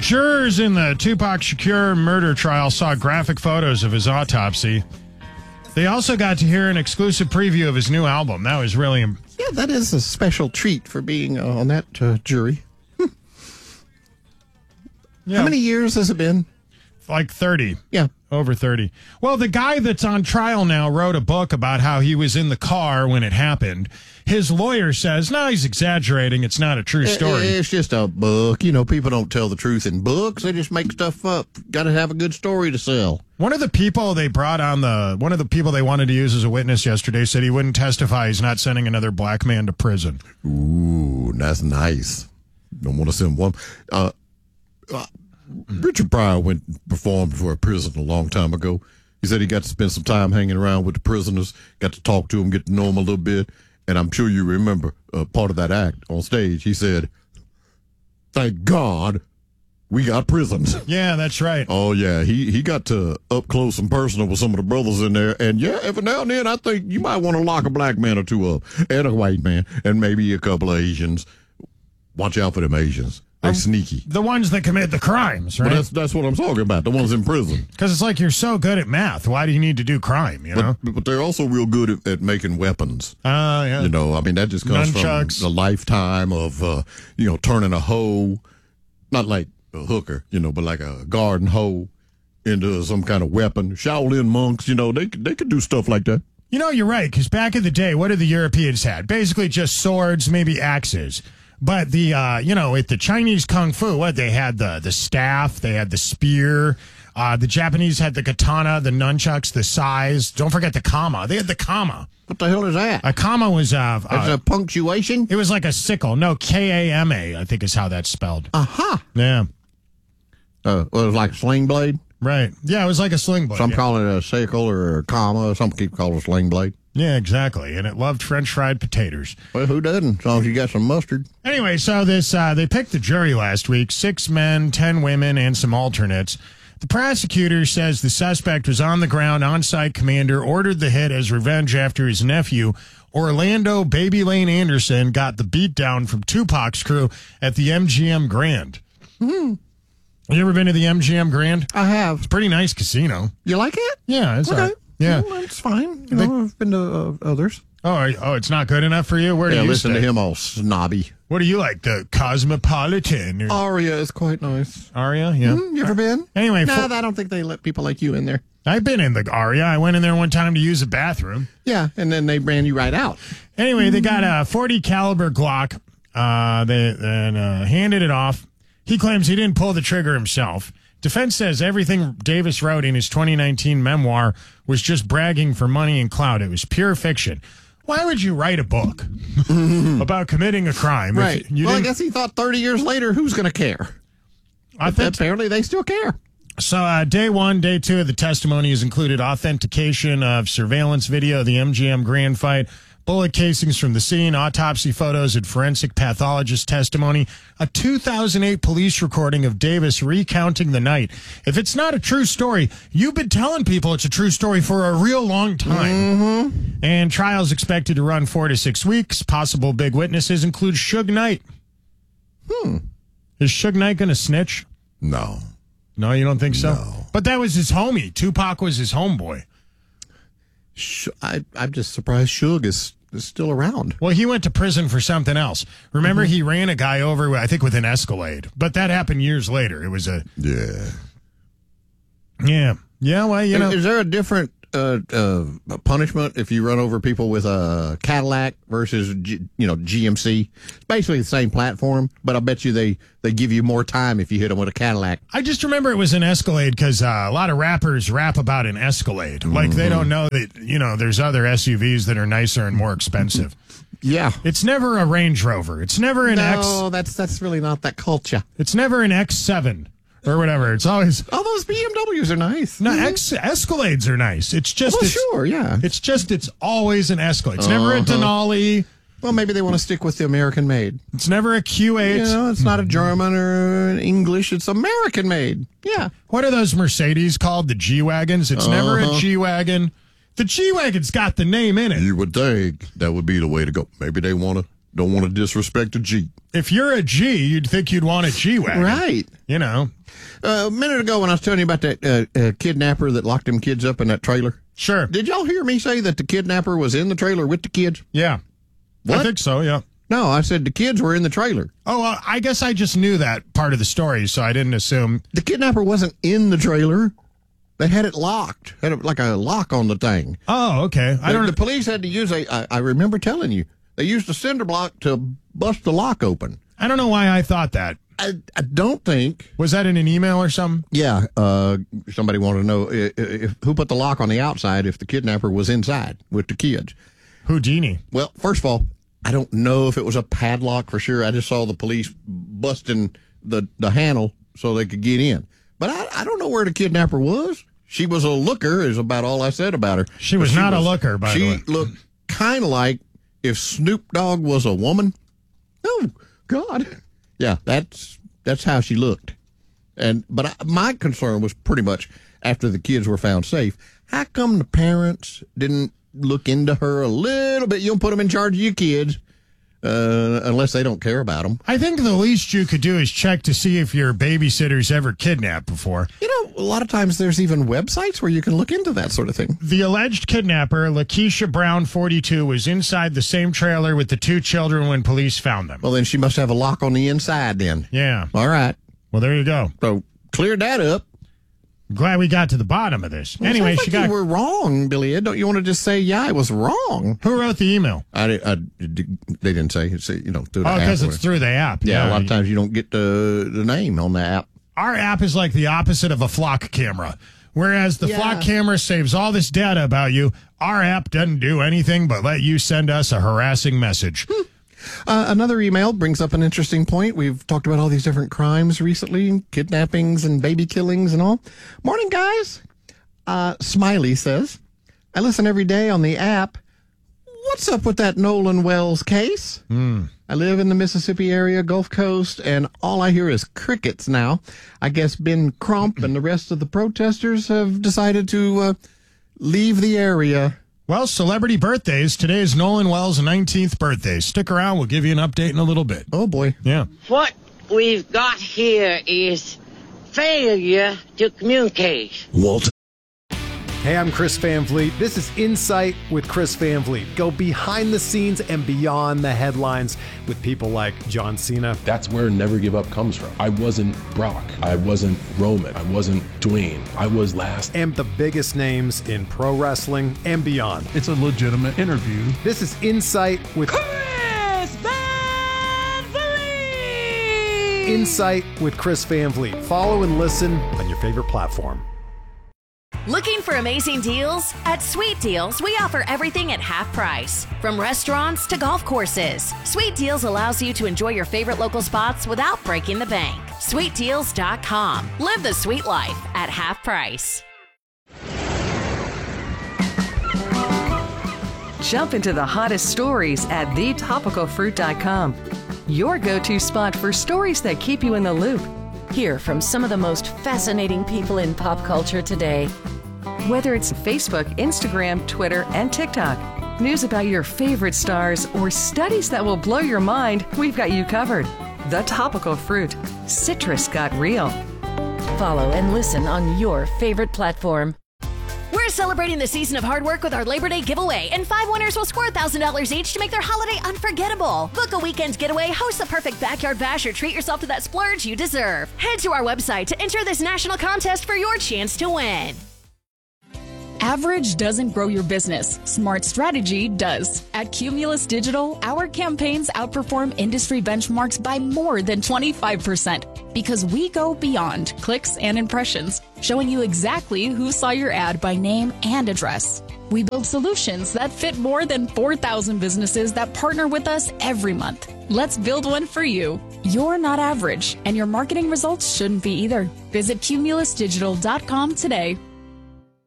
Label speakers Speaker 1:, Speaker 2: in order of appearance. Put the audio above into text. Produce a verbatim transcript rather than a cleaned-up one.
Speaker 1: Jurors in the Tupac Shakur murder trial saw graphic photos of his autopsy. They also got to hear an exclusive preview of his new album. That was really...
Speaker 2: Yeah, that is a special treat for being uh, on that uh, jury. Yeah. How many years has it been?
Speaker 1: Like thirty.
Speaker 2: Yeah.
Speaker 1: Over thirty. Well, the guy that's on trial now wrote a book about how he was in the car when it happened. His lawyer says, no, he's exaggerating. It's not a true story.
Speaker 2: It's just a book. You know, people don't tell the truth in books. They just make stuff up. Got to have a good story to sell.
Speaker 1: One of the people they brought on the, one of the people they wanted to use as a witness yesterday said he wouldn't testify. He's not sending another black man to prison.
Speaker 2: Ooh, that's nice. Don't want to send one. Uh, uh, Richard Pryor went and performed for a prison a long time ago. He said he got to spend some time hanging around with the prisoners, got to talk to them, get to know them a little bit. And I'm sure you remember uh, part of that act on stage. He said, thank God we got prisons.
Speaker 1: Yeah, that's right.
Speaker 2: Oh, yeah. He he got to up close and personal with some of the brothers in there. And, yeah, every now and then I think you might want to lock a black man or two up and a white man and maybe a couple of Asians. Watch out for them Asians. They're um, sneaky.
Speaker 1: The ones that commit the crimes, right?
Speaker 2: But that's that's what I'm talking about, the ones in prison.
Speaker 1: Because it's like you're so good at math. Why do you need to do crime, you know?
Speaker 2: But, but they're also real good at, at making weapons.
Speaker 1: Oh, uh, yeah.
Speaker 2: You know, I mean, that just comes
Speaker 1: Nunchucks.
Speaker 2: From the lifetime of, uh, you know, turning a hoe, not like a hooker, you know, but like a garden hoe into some kind of weapon. Shaolin monks, you know, they, they could do stuff like that.
Speaker 1: You know, you're right, because back in the day, what did the Europeans had? Basically just swords, maybe axes. But the, uh, you know, with the Chinese Kung Fu, what, they had the, the staff, they had the spear, uh, the Japanese had the katana, the nunchucks, the sais. Don't forget the kama. They had the kama.
Speaker 2: What the hell is that?
Speaker 1: A kama was, uh,
Speaker 2: It's
Speaker 1: uh,
Speaker 2: a punctuation?
Speaker 1: It was like a sickle. No, K A M A, I think is how that's spelled.
Speaker 2: Uh-huh.
Speaker 1: Yeah.
Speaker 2: Uh, well, it was like a sling blade?
Speaker 1: Right. Yeah, it was like a sling blade.
Speaker 2: Some
Speaker 1: yeah.
Speaker 2: call it a sickle or a comma. Some keep calling it a sling blade.
Speaker 1: Yeah, exactly. And it loved French fried potatoes.
Speaker 2: Well, who doesn't? As long as you got some mustard.
Speaker 1: Anyway, so this uh, they picked the jury last week, six men, ten women, and some alternates. The prosecutor says the suspect was on the ground, on-site commander, ordered the hit as revenge after his nephew, Orlando Baby Lane Anderson, got the beatdown from Tupac's crew at the M G M Grand.
Speaker 2: Hmm.
Speaker 1: You ever been to the M G M Grand?
Speaker 2: I have.
Speaker 1: It's a pretty nice casino.
Speaker 2: You like it?
Speaker 1: Yeah, it's
Speaker 2: okay.
Speaker 1: all right. Yeah,
Speaker 2: well, it's fine. You know, I've been to uh, others.
Speaker 1: Oh, are, oh, it's not good enough for you? Where do
Speaker 2: yeah,
Speaker 1: you
Speaker 2: listen
Speaker 1: stay?
Speaker 2: to him all snobby.
Speaker 1: What do you like? The Cosmopolitan? Or...
Speaker 2: Aria is quite nice.
Speaker 1: Aria, yeah.
Speaker 2: Mm, you ever been?
Speaker 1: Anyway,
Speaker 2: no,
Speaker 1: for...
Speaker 2: I don't think they let people like you in there.
Speaker 1: I've been in the Aria. I went in there one time to use a bathroom.
Speaker 2: Yeah, and then they ran you right out.
Speaker 1: Anyway, they got a forty caliber Glock. Uh, they then uh, handed it off. He claims he didn't pull the trigger himself. Defense says everything Davis wrote in his twenty nineteen memoir was just bragging for money and clout. It was pure fiction. Why would you write a book about committing a crime?
Speaker 2: Right.
Speaker 1: You
Speaker 2: well,
Speaker 1: didn't...
Speaker 2: I guess he thought thirty years later, who's going to care?
Speaker 1: I think...
Speaker 2: Apparently, they still care.
Speaker 1: So uh, day one, day two of the testimony has included authentication of surveillance video of the M G M Grand fight, bullet casings from the scene, autopsy photos, and forensic pathologist testimony, a two thousand eight police recording of Davis recounting the night. If it's not a true story, you've been telling people it's a true story for a real long time.
Speaker 2: Mm-hmm.
Speaker 1: And trials expected to run four to six weeks. Possible big witnesses include Suge Knight.
Speaker 2: Hmm.
Speaker 1: Is Suge Knight going to snitch?
Speaker 2: No.
Speaker 1: No, you don't think so?
Speaker 2: No.
Speaker 1: But that was his homie. Tupac was his homeboy.
Speaker 2: I, I'm just surprised Suge is, is still around.
Speaker 1: Well, he went to prison for something else. Remember,
Speaker 2: Mm-hmm.
Speaker 1: he ran a guy over, I think, with an Escalade. But that happened years later. It was a...
Speaker 2: Yeah.
Speaker 1: Yeah. Yeah, well, you know...
Speaker 2: Is there a different uh, uh, punishment if you run over people with a Cadillac versus, G, you know, G M C? It's basically the same platform, but I bet you they, they give you more time if you hit them with a Cadillac.
Speaker 1: I just remember it was an Escalade because uh, a lot of rappers rap about an Escalade. Mm-hmm. Like, they don't know that, you know, there's other S U Vs that are nicer and more expensive.
Speaker 2: Yeah.
Speaker 1: It's never a Range Rover. It's never an
Speaker 2: no,
Speaker 1: X...
Speaker 2: No, that's, that's really not that culture.
Speaker 1: It's never an X seven. Or whatever. It's always...
Speaker 2: Oh, those B M Ws are nice.
Speaker 1: No,
Speaker 2: mm-hmm.
Speaker 1: X, Escalades are nice. It's just...
Speaker 2: Well,
Speaker 1: it's,
Speaker 2: sure, yeah.
Speaker 1: It's just, it's always an Escalade. It's uh-huh. never a Denali.
Speaker 2: Well, maybe they want to stick with the American made.
Speaker 1: It's never a Q eight.
Speaker 2: You know, it's not a German or an English. It's American made. Yeah.
Speaker 1: What are those Mercedes called? The G-Wagons? It's uh-huh. never a G-Wagon. The G-Wagon's got the name in it.
Speaker 2: You would think that would be the way to go. Maybe they want to Don't want to disrespect a Jeep.
Speaker 1: If you're a G, you'd think you'd want a G-Wagon.
Speaker 2: Right.
Speaker 1: You know.
Speaker 2: Uh, a minute ago when I was telling you about that uh, uh, kidnapper that locked them kids up in that trailer.
Speaker 1: Sure.
Speaker 2: Did y'all hear me say that the kidnapper was in the trailer with the kids?
Speaker 1: Yeah.
Speaker 2: What?
Speaker 1: I think so, yeah.
Speaker 2: No, I said the kids were in the trailer.
Speaker 1: Oh, uh, I guess I just knew that part of the story, so I didn't assume.
Speaker 2: The kidnapper wasn't in the trailer. They had it locked. Had a, like a lock on the thing.
Speaker 1: Oh, okay. I
Speaker 2: the,
Speaker 1: don't.
Speaker 2: The police had to use a. I, I remember telling you they used a cinder block to bust the lock open.
Speaker 1: I don't know why I thought that.
Speaker 2: I, I don't think.
Speaker 1: Was that in an email or something?
Speaker 2: Yeah. Uh, somebody wanted to know if, if who put the lock on the outside if the kidnapper was inside with the kids.
Speaker 1: Houdini.
Speaker 2: Well, first of all, I don't know if it was a padlock for sure. I just saw the police busting the, the handle so they could get in. But I, I don't know where the kidnapper was. She was a looker, is about all I said about her.
Speaker 1: She was
Speaker 2: she
Speaker 1: not
Speaker 2: was,
Speaker 1: a looker, by
Speaker 2: the way.
Speaker 1: She
Speaker 2: looked kind of like if Snoop Dogg was a woman. Oh, God. Yeah, that's that's how she looked. And But I, my concern was pretty much after the kids were found safe, how come the parents didn't look into her a little bit? You don't put them in charge of your kids uh, unless they don't care about them.
Speaker 1: I think the least you could do is check to see if your babysitter's ever kidnapped before.
Speaker 2: You know, a lot of times there's even websites where you can look into that sort of thing.
Speaker 1: The alleged kidnapper, Lakeisha Brown, forty-two, was inside the same trailer with the two children when police found them.
Speaker 2: Well, then she must have a lock on the inside then.
Speaker 1: Yeah.
Speaker 2: All right.
Speaker 1: Well, there you go.
Speaker 2: So cleared that up.
Speaker 1: Glad we got to the bottom of this.
Speaker 2: Well,
Speaker 1: anyway,
Speaker 2: like
Speaker 1: she got.
Speaker 2: You were wrong, Billy Ed. Don't you want to just say, yeah, I was wrong?
Speaker 1: Who wrote the email?
Speaker 2: I, I, they didn't say. It's, you know, through the
Speaker 1: oh,
Speaker 2: app.
Speaker 1: because it's through the app.
Speaker 2: Yeah,
Speaker 1: Yeah,
Speaker 2: a lot of times you don't get the the name on the app.
Speaker 1: Our app is like the opposite of a flock camera. Whereas the
Speaker 2: Yeah.
Speaker 1: flock camera saves all this data about you, our app doesn't do anything but let you send us a harassing message.
Speaker 2: Uh, another email brings up an interesting point. We've talked about all these different crimes recently, kidnappings and baby killings and all. Morning, guys. Uh, Smiley says, I listen every day on the app. What's up with that Nolan Wells case?
Speaker 1: Mm.
Speaker 2: I live in the Mississippi area, Gulf Coast, and all I hear is crickets now. I guess Ben Crump and the rest of the protesters have decided to uh, leave the area.
Speaker 1: Well, celebrity birthdays. Today is Nolan Wells' nineteenth birthday. Stick around. We'll give you an update in a little bit.
Speaker 2: Oh, boy.
Speaker 1: Yeah.
Speaker 3: What we've got here is failure to communicate.
Speaker 4: Walt.
Speaker 5: Hey, I'm Chris Van Vliet. This is Insight with Chris Van Vliet. Go behind the scenes and beyond the headlines with people like John Cena.
Speaker 4: That's where Never Give Up comes from. I wasn't Brock. I wasn't Roman. I wasn't Dwayne. I was last.
Speaker 5: And the biggest names in pro wrestling and beyond.
Speaker 6: It's a legitimate interview.
Speaker 5: This is Insight with
Speaker 3: Chris Van Vliet!
Speaker 5: Insight with Chris Van Vliet. Follow and listen on your favorite platform.
Speaker 7: Looking for amazing deals? At Sweet Deals, we offer everything at half price. From restaurants to golf courses, Sweet Deals allows you to enjoy your favorite local spots without breaking the bank. sweet deals dot com. Live the sweet life at half price.
Speaker 8: Jump into the hottest stories at the topical fruit dot com. Your go-to spot for stories that keep you in the loop.
Speaker 9: Hear from some of the most fascinating people in pop culture today.
Speaker 8: Whether it's Facebook, Instagram, Twitter, and TikTok, news about your favorite stars, or studies that will blow your mind, we've got you covered. The Topical Fruit. Citrus got real.
Speaker 9: Follow and listen on your favorite platform.
Speaker 7: We're celebrating the season of hard work with our Labor Day giveaway, and five winners will score one thousand dollars each to make their holiday unforgettable. Book a weekend getaway, host the perfect backyard bash, or treat yourself to that splurge you deserve. Head to our website to enter this national contest for your chance to win.
Speaker 10: Average doesn't grow your business. Smart strategy does. At Cumulus Digital, our campaigns outperform industry benchmarks by more than twenty-five percent because we go beyond clicks and impressions, showing you exactly who saw your ad by name and address. We build solutions that fit more than four thousand businesses that partner with us every month. Let's build one for you. You're not average, and your marketing results shouldn't be either. Visit cumulus digital dot com today.